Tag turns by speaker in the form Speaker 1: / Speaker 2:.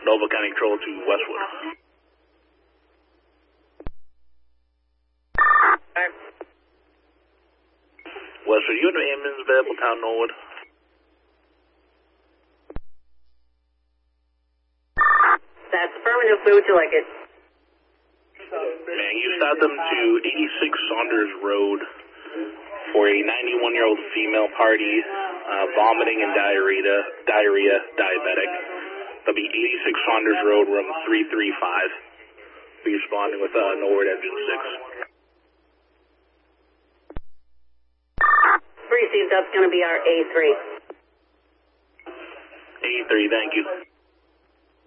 Speaker 1: Nova County Control to Westwood. Westwood, you have an ambulance available, town Norwood.
Speaker 2: That's affirmative. Where would you like it?
Speaker 1: Man, you stopped them to 86 Saunders Road for a 91-year-old female party, vomiting and diarrhea, diabetic. That'll be 86 Saunders Road, room 335. Be responding with Norwood Engine 6.
Speaker 2: Received. That's going to be our A3.
Speaker 1: A3, thank you.